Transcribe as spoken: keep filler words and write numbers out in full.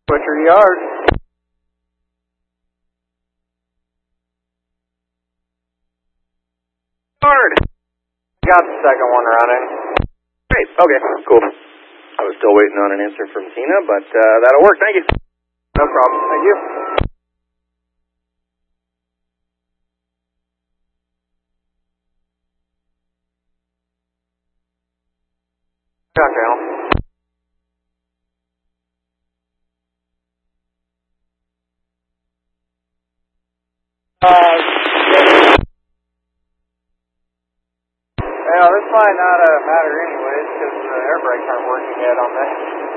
Butcher Yard. Yard. Got the second one running. Great. Okay, cool. I was still waiting on an answer from Tina, but uh, that'll work. Thank you. No problem. Thank you. Ground channel. Uh, well, this might not uh, matter anyways, because the air brakes aren't working yet on this.